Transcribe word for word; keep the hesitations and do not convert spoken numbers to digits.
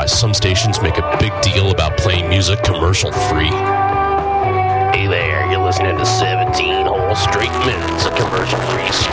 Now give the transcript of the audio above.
why some stations make a big deal about playing music commercial-free. Hey there, you're listening to seventeen whole straight minutes of commercial-free